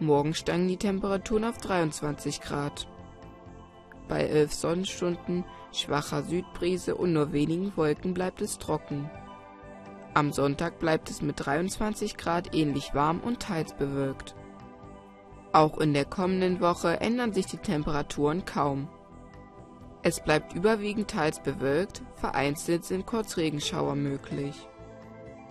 Morgen steigen die Temperaturen auf 23 Grad. Bei 11 Sonnenstunden, schwacher Südbrise und nur wenigen Wolken bleibt es trocken. Am Sonntag bleibt es mit 23 Grad ähnlich warm und teils bewölkt. Auch in der kommenden Woche ändern sich die Temperaturen kaum. Es bleibt überwiegend teils bewölkt, vereinzelt sind Kurzregenschauer möglich.